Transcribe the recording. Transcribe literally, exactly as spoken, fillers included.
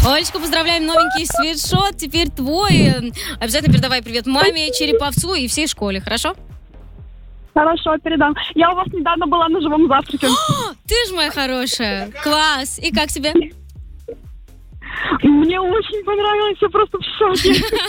Олечка, поздравляем, новенький свитшот. Теперь твой. Обязательно передавай привет маме, Череповцу и всей школе, хорошо? Хорошо, передам. Я у вас недавно была на живом завтраке. О, ты ж моя хорошая. Класс. И как тебе? Мне очень понравилось, я просто в шоке.